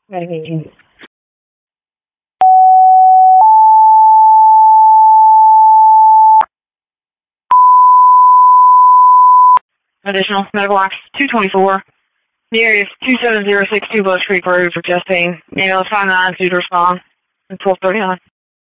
Maybe. Additional medical box 224. The area is 27062 Bush Creek Road for chest pain. Mail is 592 to respond. 1239.